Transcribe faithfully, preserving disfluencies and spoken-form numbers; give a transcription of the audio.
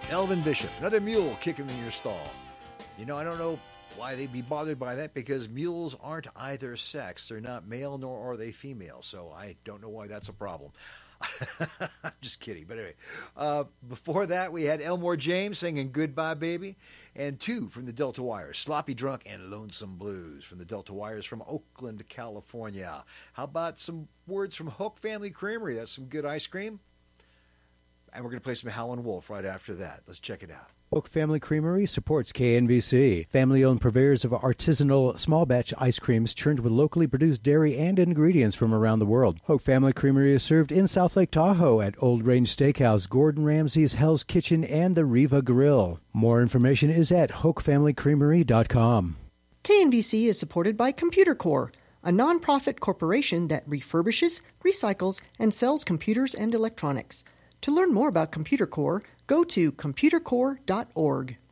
Elvin Bishop, another mule kicking in your stall. You know, I don't know why they'd be bothered by that, because mules aren't either sex. They're not male, nor are they female, so I don't know why that's a problem. I'm just kidding. But anyway, uh, before that, we had Elmore James singing Goodbye Baby, and two from the Delta Wires, Sloppy Drunk and Lonesome Blues from the Delta Wires from Oakland, California. How about some words from Hook Family Creamery? That's some good ice cream. And we're going to play some Howlin' Wolf right after that. Let's check it out. Hook Family Creamery supports K N V C. Family-owned purveyors of artisanal small-batch ice creams churned with locally produced dairy and ingredients from around the world. Hook Family Creamery is served in South Lake Tahoe at Old Range Steakhouse, Gordon Ramsay's Hell's Kitchen, and the Riva Grill. More information is at hook family creamery dot com. K N V C is supported by Computer Core, a nonprofit corporation that refurbishes, recycles, and sells computers and electronics. To learn more about Computer Core, go to computer core dot org.